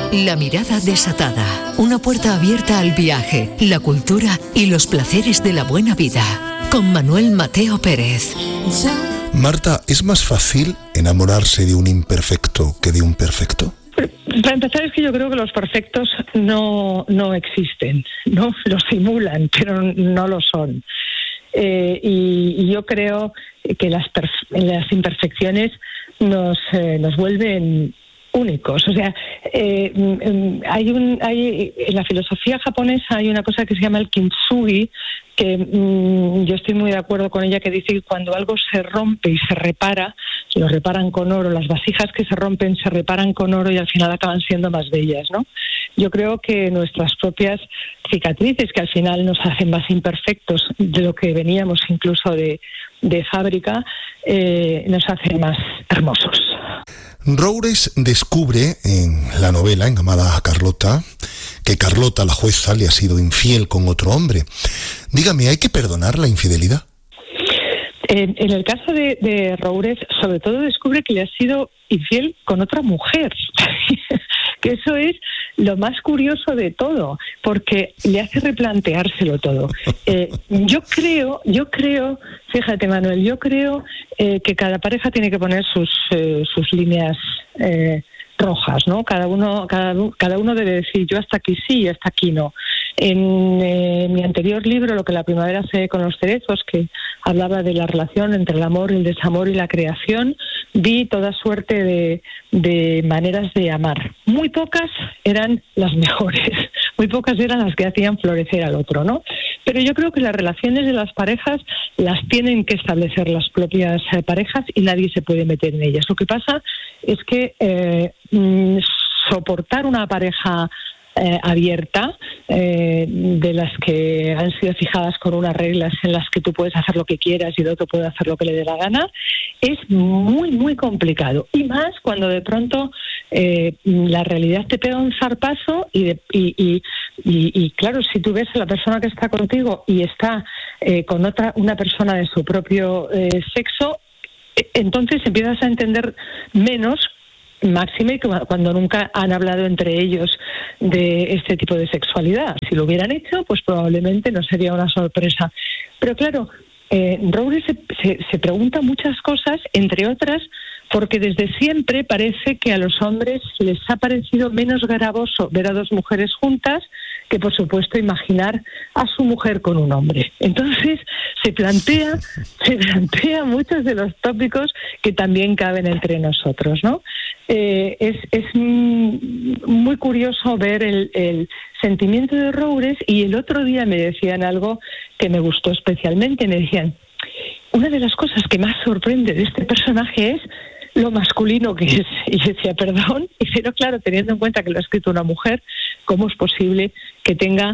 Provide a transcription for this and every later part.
La mirada desatada. Una puerta abierta al viaje, la cultura y los placeres de la buena vida. Con Manuel Mateo Pérez. Marta, ¿es más fácil enamorarse de un imperfecto que de un perfecto? Para empezar, es que yo creo que los perfectos no existen, ¿no? Los simulan, pero no lo son. Y yo creo que las imperfecciones nos vuelven únicos. O sea, en la filosofía japonesa hay una cosa que se llama el kintsugi, que yo estoy muy de acuerdo con ella, que dice que cuando algo se rompe y se repara, lo reparan con oro. Las vasijas que se rompen se reparan con oro y al final acaban siendo más bellas, ¿no? Yo creo que nuestras propias cicatrices, que al final nos hacen más imperfectos de lo que veníamos incluso de fábrica, nos hacen más hermosos. Roures descubre en la novela, en Amada a Carlota, que Carlota, la jueza, le ha sido infiel con otro hombre. Dígame, ¿hay que perdonar la infidelidad? En el caso de Roures, sobre todo descubre que le ha sido infiel con otra mujer. Que eso es lo más curioso de todo, porque le hace replanteárselo todo. Yo creo, fíjate, Manuel, yo creo que cada pareja tiene que poner sus líneas rojas, ¿no? Cada uno debe decir, yo hasta aquí sí y hasta aquí no. En mi anterior libro, Lo que la primavera hace con los cerezos, que hablaba de la relación entre el amor, el desamor y la creación, vi toda suerte de maneras de amar. Muy pocas eran las mejores, muy pocas eran las que hacían florecer al otro, ¿no? Pero yo creo que las relaciones de las parejas las tienen que establecer las propias parejas y nadie se puede meter en ellas. Lo que pasa es que soportar una pareja abierta, de las que han sido fijadas con unas reglas en las que tú puedes hacer lo que quieras y el otro puede hacer lo que le dé la gana, es muy, muy complicado. Y más cuando de pronto la realidad te pega un zarpazo y claro, si tú ves a la persona que está contigo y está con una persona de su propio sexo, entonces empiezas a entender menos, máxime cuando nunca han hablado entre ellos de este tipo de sexualidad. Si lo hubieran hecho, pues probablemente no sería una sorpresa. Pero claro, Roures se pregunta muchas cosas, entre otras, porque desde siempre parece que a los hombres les ha parecido menos gravoso ver a dos mujeres juntas que, por supuesto, imaginar a su mujer con un hombre. Entonces, se plantea muchos de los tópicos que también caben entre nosotros, ¿no? Es muy curioso ver el sentimiento de Roures, y el otro día me decían algo que me gustó especialmente. Me decían, una de las cosas que más sorprende de este personaje es lo masculino que es. Y yo decía, perdón, pero claro, teniendo en cuenta que lo ha escrito una mujer, ¿cómo es posible que tenga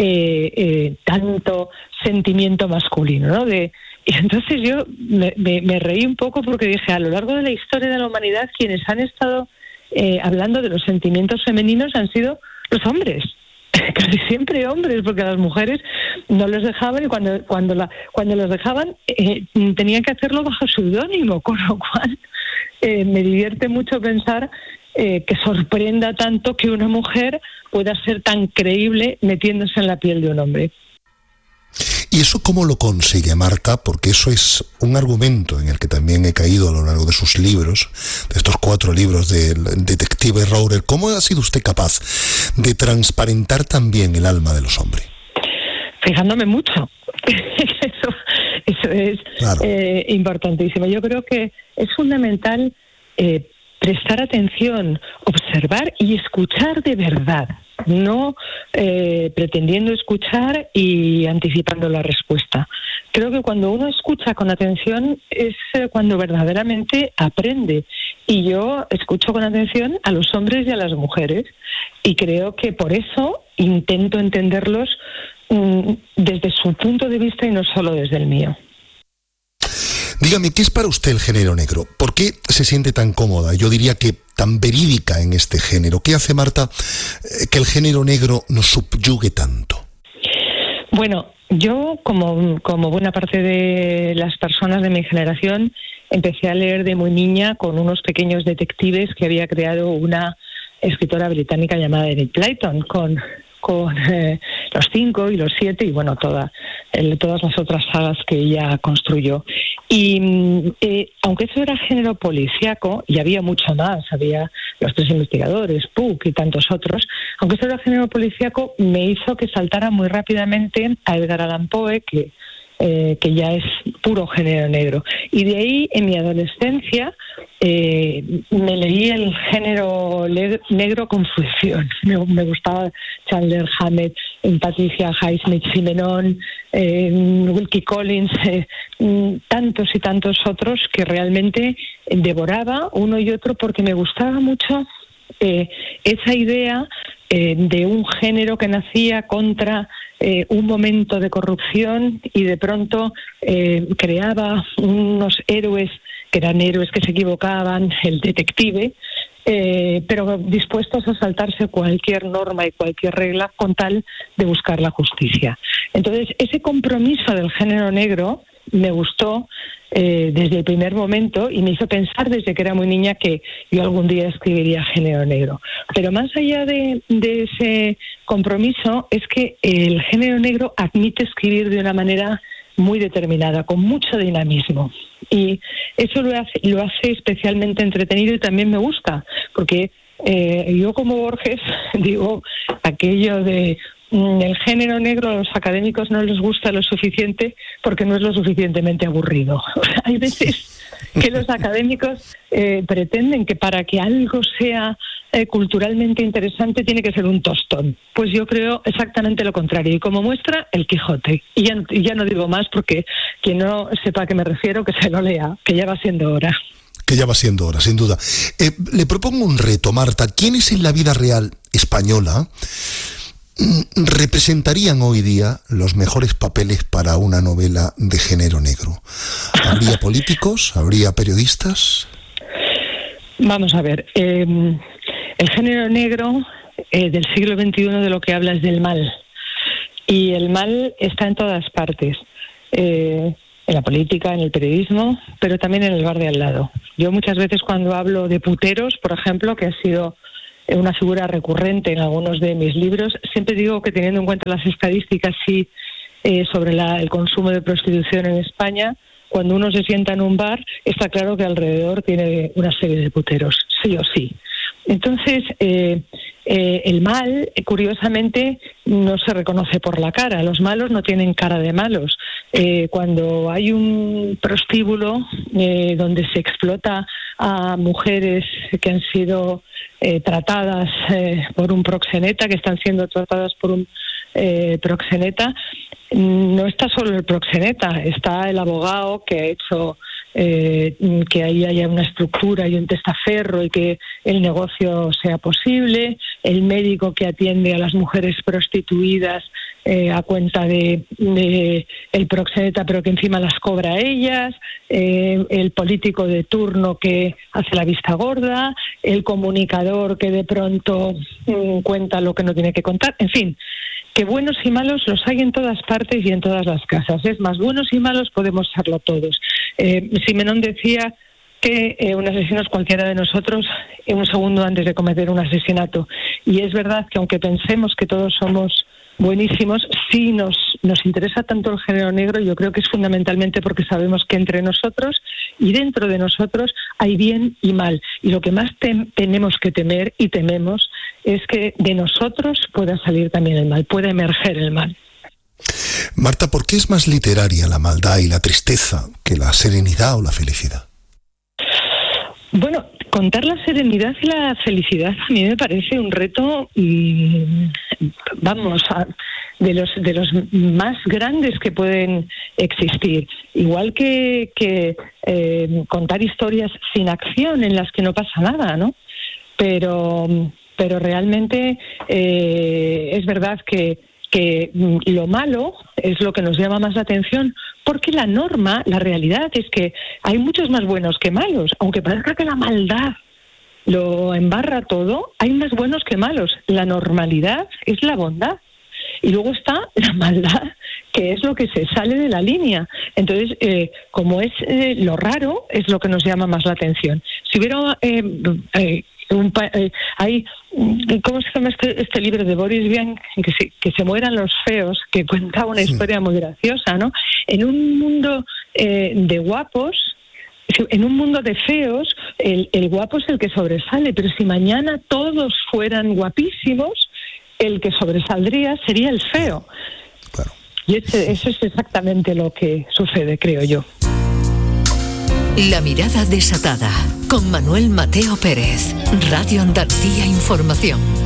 tanto sentimiento masculino, ¿no? Y entonces yo me reí un poco, porque dije, a lo largo de la historia de la humanidad, quienes han estado hablando de los sentimientos femeninos han sido los hombres. Casi siempre hombres, porque a las mujeres no les dejaban, y cuando los dejaban tenían que hacerlo bajo seudónimo, con lo cual me divierte mucho pensar que sorprenda tanto que una mujer pueda ser tan creíble metiéndose en la piel de un hombre. ¿Y eso cómo lo consigue, Marta? Porque eso es un argumento en el que también he caído a lo largo de sus libros, de estos 4 libros del detective Roures. ¿Cómo ha sido usted capaz de transparentar también el alma de los hombres? Fijándome mucho. Eso es claro. Importantísimo. Yo creo que es fundamental prestar atención, observar y escuchar de verdad, no pretendiendo escuchar y anticipando la respuesta. Creo que cuando uno escucha con atención es cuando verdaderamente aprende. Y yo escucho con atención a los hombres y a las mujeres, y creo que por eso intento entenderlos desde su punto de vista y no solo desde el mío. Dígame, ¿qué es para usted el género negro? ¿Por qué se siente tan cómoda? Yo diría que tan verídica en este género. ¿Qué hace, Marta, que el género negro nos subyugue tanto? Bueno, yo, como buena parte de las personas de mi generación, empecé a leer de muy niña con unos pequeños detectives que había creado una escritora británica llamada Enid Blyton, con los 5 y los 7 y bueno, todas las otras sagas que ella construyó. Y aunque eso era género policíaco, y había mucho más, había Los 3 investigadores, Puck y tantos otros, aunque eso era género policíaco, me hizo que saltara muy rápidamente a Edgar Allan Poe, que ya es puro género negro. Y de ahí, en mi adolescencia, me leí el género negro con fruición. Me gustaba Chandler Hammett, Patricia Highsmith, Simenon, Wilkie Collins, tantos y tantos otros que realmente devoraba uno y otro porque me gustaba mucho esa idea de un género que nacía contra un momento de corrupción y de pronto creaba unos héroes que eran héroes que se equivocaban, el detective, pero dispuestos a saltarse cualquier norma y cualquier regla con tal de buscar la justicia. Entonces, ese compromiso del género negro me gustó desde el primer momento y me hizo pensar desde que era muy niña que yo algún día escribiría género negro. Pero más allá de ese compromiso es que el género negro admite escribir de una manera muy determinada, con mucho dinamismo. Y eso lo hace especialmente entretenido y también me gusta, porque yo como Borges digo aquello de el género negro a los académicos no les gusta lo suficiente porque no es lo suficientemente aburrido. O sea, hay veces que los académicos pretenden que para que algo sea culturalmente interesante tiene que ser un tostón. Pues yo creo exactamente lo contrario. Y como muestra, El Quijote. Y ya no digo más porque quien no sepa a qué me refiero, que se lo lea, que ya va siendo hora. Que ya va siendo hora, sin duda. Le propongo un reto, Marta. ¿Quiénes en la vida real española representarían hoy día los mejores papeles para una novela de género negro? ¿Habría políticos? ¿Habría periodistas? Vamos a ver. El género negro del siglo XXI de lo que habla es del mal. Y el mal está en todas partes. En la política, en el periodismo, pero también en el bar de al lado. Yo muchas veces cuando hablo de puteros, por ejemplo, que ha sido una figura recurrente en algunos de mis libros, siempre digo que teniendo en cuenta las estadísticas sobre el consumo de prostitución en España, cuando uno se sienta en un bar, está claro que alrededor tiene una serie de puteros, sí o sí. Entonces, el mal, curiosamente, no se reconoce por la cara. Los malos no tienen cara de malos. Cuando hay un prostíbulo donde se explota a mujeres que han sido tratadas por un proxeneta, que están siendo tratadas por un proxeneta, no está solo el proxeneta, está el abogado que ha hecho que ahí haya una estructura y un testaferro y que el negocio sea posible, el médico que atiende a las mujeres prostituidas a cuenta de el proxeneta, pero que encima las cobra a ellas, el político de turno que hace la vista gorda, el comunicador que de pronto cuenta lo que no tiene que contar, en fin, que buenos y malos los hay en todas partes y en todas las casas. Es más, buenos y malos podemos serlo todos. Simenon decía que un asesino es cualquiera de nosotros un segundo antes de cometer un asesinato. Y es verdad que aunque pensemos que todos somos buenísimos, si nos interesa tanto el género negro, yo creo que es fundamentalmente porque sabemos que entre nosotros y dentro de nosotros hay bien y mal. Y lo que más tenemos que temer y tememos es que de nosotros pueda salir también el mal, pueda emerger el mal. Marta, ¿por qué es más literaria la maldad y la tristeza que la serenidad o la felicidad? Bueno, contar la serenidad y la felicidad a mí me parece un reto, de los más grandes que pueden existir. Igual que contar historias sin acción en las que no pasa nada, ¿no? Pero realmente es verdad que lo malo es lo que nos llama más la atención, porque la norma, la realidad es que hay muchos más buenos que malos. Aunque parezca que la maldad lo embarra todo, hay más buenos que malos. La normalidad es la bondad. Y luego está la maldad, que es lo que se sale de la línea. Entonces, como es lo raro, es lo que nos llama más la atención. Si hubiera Hay, ¿cómo se llama este libro de Boris Vian? Que se mueran los feos, que cuenta una historia muy graciosa, ¿no? En un mundo de guapos, en un mundo de feos, el guapo es el que sobresale, pero si mañana todos fueran guapísimos, el que sobresaldría sería el feo. Claro. Y eso es exactamente lo que sucede, creo yo. La mirada desatada, con Manuel Mateo Pérez, Radio Andalucía Información.